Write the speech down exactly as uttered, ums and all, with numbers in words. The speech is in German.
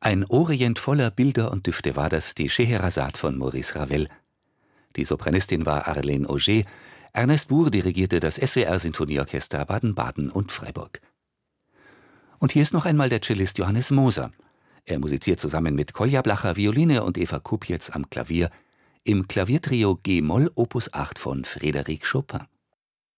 Ein Orient voller Bilder und Düfte war das, die Scheherazade von Maurice Ravel. Die Sopranistin war Arlene Auger. Ernest Buhr dirigierte das S W R-Sinfonieorchester Baden-Baden und Freiburg. Und hier ist noch einmal der Cellist Johannes Moser. Er musiziert zusammen mit Kolja Blacher Violine und Eva Kupjetz am Klavier im Klaviertrio G-Moll Opus acht von Frédéric Chopin.